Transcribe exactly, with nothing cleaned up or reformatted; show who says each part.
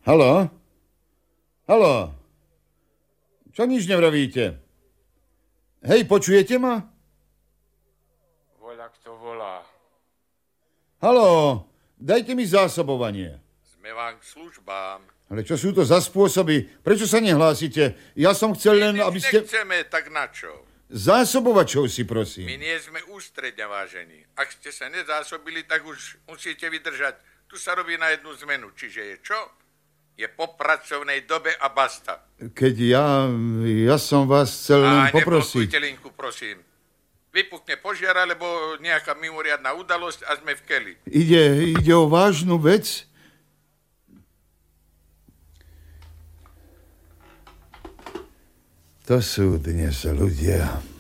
Speaker 1: Haló? Haló? Čo nič nevravíte? Hej, počujete ma?
Speaker 2: Voľa, kto volá.
Speaker 1: Haló, dajte mi zásobovanie.
Speaker 2: Sme vám k službám.
Speaker 1: Ale čo sú to za spôsoby? Prečo sa nehlásite? Ja som chcel len,
Speaker 2: My
Speaker 1: aby ste...
Speaker 2: nechceme, tak na čo?
Speaker 1: Zásobovačov si, prosím.
Speaker 2: My nie sme ústredňa, vážení. Ak ste sa nezásobili, tak už musíte vydržať. Tu sa robí na jednu zmenu. Čiže je čo? Je po pracovnej dobe a basta.
Speaker 1: Keď ja... Ja som vás chcel len poprosiť.
Speaker 2: A neblokujte linku, prosím. Vypukne požiar, alebo nejaká mimoriadna udalosť a sme v keli.
Speaker 1: Ide, ide o vážnu vec? To sú dnes ľudia.